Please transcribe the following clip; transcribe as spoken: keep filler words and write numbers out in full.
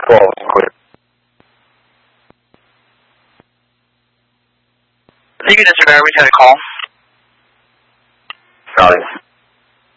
twelve, clear. You can disregard, we had a call. Got it.